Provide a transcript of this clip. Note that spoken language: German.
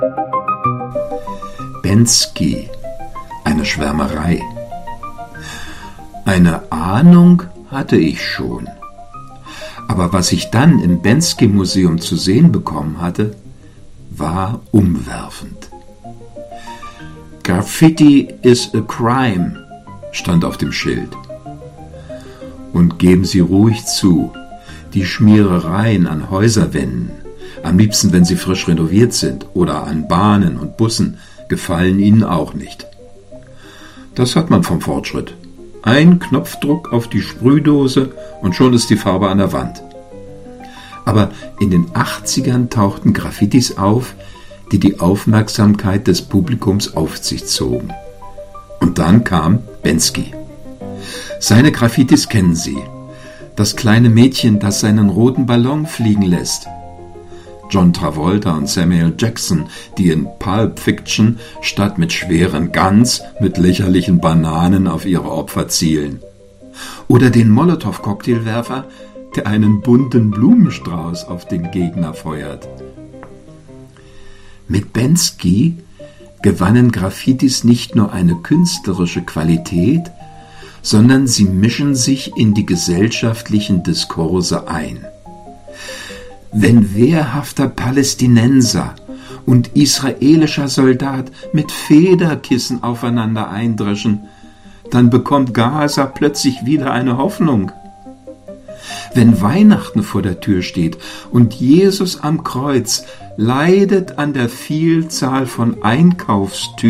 Bensky, eine Schwärmerei. Eine Ahnung hatte ich schon. Aber was ich dann im Bensky-Museum zu sehen bekommen hatte, war umwerfend. Graffiti is a crime, stand auf dem Schild. Und geben Sie ruhig zu, die Schmierereien an Häuserwänden, am liebsten wenn sie frisch renoviert sind, oder an Bahnen und Bussen, gefallen Ihnen auch nicht. Das hat man vom Fortschritt. Ein Knopfdruck auf die Sprühdose und schon ist die Farbe an der Wand. Aber in den 80ern tauchten Graffitis auf, die die Aufmerksamkeit des Publikums auf sich zogen. Und dann kam Bensky. Seine Graffitis kennen Sie. Das kleine Mädchen, das seinen roten Ballon fliegen lässt. John Travolta und Samuel Jackson, die in Pulp Fiction statt mit schweren Guns mit lächerlichen Bananen auf ihre Opfer zielen. Oder den Molotow-Cocktailwerfer, der einen bunten Blumenstrauß auf den Gegner feuert. Mit Bensky gewannen Graffitis nicht nur eine künstlerische Qualität, sondern sie mischen sich in die gesellschaftlichen Diskurse ein. Wenn wehrhafter Palästinenser und israelischer Soldat mit Federkissen aufeinander eindreschen, dann bekommt Gaza plötzlich wieder eine Hoffnung. Wenn Weihnachten vor der Tür steht und Jesus am Kreuz leidet an der Vielzahl von Einkaufstüten,